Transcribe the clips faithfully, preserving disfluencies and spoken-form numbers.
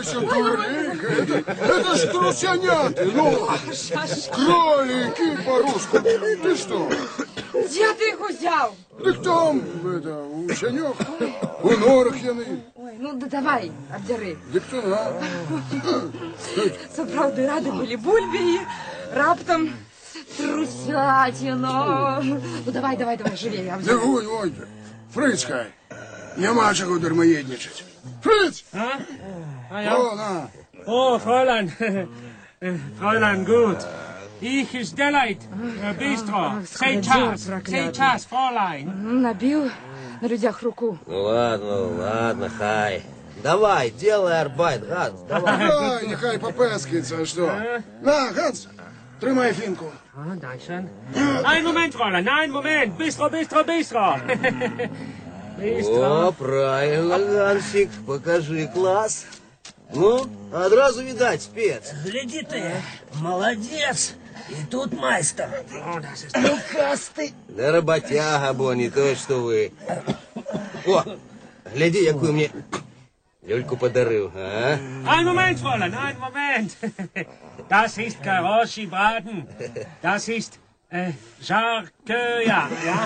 Маша, дуренька, это, это ж трусяняты, ну, кролики по-русски. Ты что? Где ты их взял? Так там, это, у сянёх, у норах яны. Ой, ну да давай, обдери. Да кто на? Це правда ради були бульбі, раптом трусятина. Ну давай, давай, давай, живее, обдери. Да вон, вон, Фриц хай, нема чого дармоєдничать. Фриц! А? Ah, ja. О, на. Oh, Fräulein. Fräulein, gut. Ich ist der Leid. Bistro. Сейчас, сейчас, Fräulein. Набил на людях руку. Ну ладно, ладно, хай. Давай, делай арбайт, Ганс, давай. Давай, нехай попескається, а що? На, Ганс, тримай фінку. Ah, dankeschön. Ein Moment, Fräulein, ein Moment. Bistro, Bistro, Bistro. Bistro. О, правильно, Гансик, покажи класс. Ну, одразу видать, спец. Гляди ты, молодец. И тут майстер. Рукастый. Да работяга, бо не то, что вы. О, гляди, якую мне люльку подарил, а? Ein Moment, Fräulein, ein Moment. Das ist Karoshi-Braten. Das ist äh, Жаркое, ja?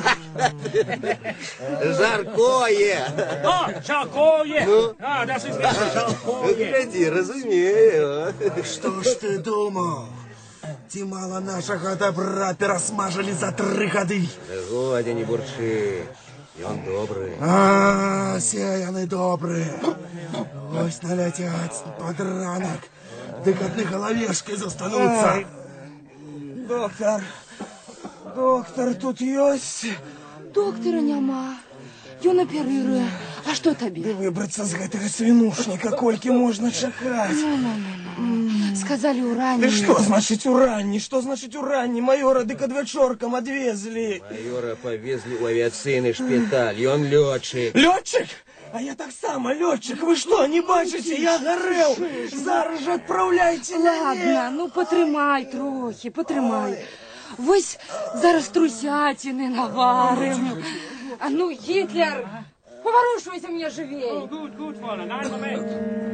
Жаркое. Oh, Жаркое. Ну? Ah, das ist richtig, Жаркое. Гляди, разумею. Что ж ты думал? Ті мало нашого добра пересмажили за три годы. Да годі, не бурчи. И он добрый. А, сеяны добрые. Ось налетять под ранок. Дык одни головешки застанутся. Доктор, доктор тут есть? Доктора няма. Ён аперируе. А что тебе? Выбраться з гэтага свинушника, кольки можно чакать. Сказали уранні. Да что значит уранні? Что значит уранні? Майора дык адвечоркам адвезли. Майора повезли у авиационный шпиталь, и он летчик. Летчик? А я так само летчик. Вы что, не бачите? Я горел. Зараз же отправляйте Ладно, ну потримай трохи, потримай. Вось зараз трусятины наварим. А ну, Гитлер, поворушивайся мне живей. Oh, gut, gut, Fräulein, einen Moment.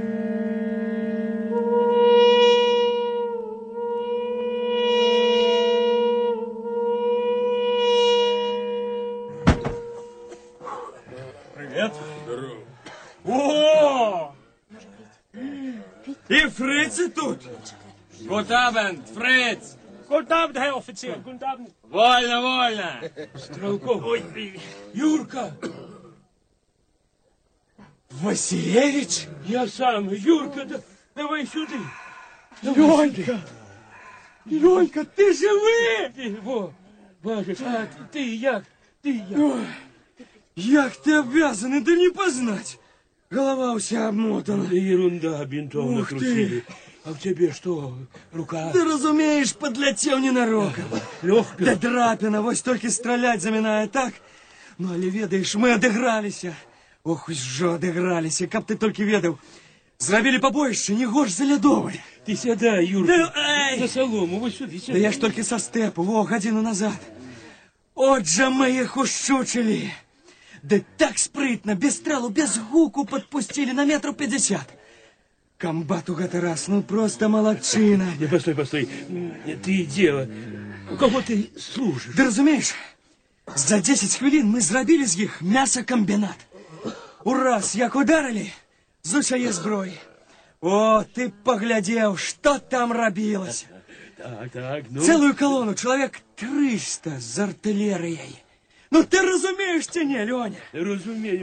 Привет. Здорово. О! И Фриц и тут. Guten Abend, Fritz. Guten Abend, Herr Offizier. Guten Abend. Вольно, вольно. Стрелков. Ой, Юрка. Васильевич? я сам. Юрка, да, давай сюда. Ленька. Ленька, ты живый? Во, бачиш, а ти як? Ти як? Як ты обвязан, да не познать. Голова вся обмотана. Да ерунда, бинтом Ух накрутили. А в тебе что, рука? Ты разумеешь, подлетел ненароком. Легко. Да драпина, вось только стрелять заминає, так? Ну, але ведаешь, мы одыгралися. Ох, ужо одыгралися, каб ты только ведал. Зрабілі побоище, не гож залядовый. Ты сюда, Юрка. Да, ай! На солому, вот сюда, сюда. Да я ж только со степу, во, годину назад. Отже, мы их ущучили. Да так спрытно, без стрелу, без гуку подпустили на метру пятьдесят. Комбат у гэты раз, ну просто молодчина. Не, постой, постой. Ты дело. У кого ты служишь? Да разумеешь, за десять хвилин мы зрабілі з іх мясокомбинат. Ураз, як ударили, з усяе зброі. О, ты поглядел, что там рабілася. Так, так, ну. Целую колонну, человек триста з артиллерией. Ну ты разумеешь ці не, Лёня? Разумею.